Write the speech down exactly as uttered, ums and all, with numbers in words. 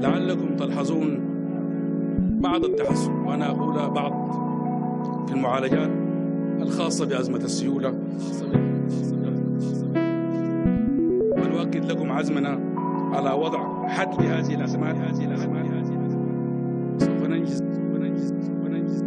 لعلكم تلحظون بعض التحسن، وأنا أقول بعض، في المعالجات الخاصة بأزمة السيولة، ونؤكد لكم عزمنا على وضع حد لهذه الأزمات. سوف ننجز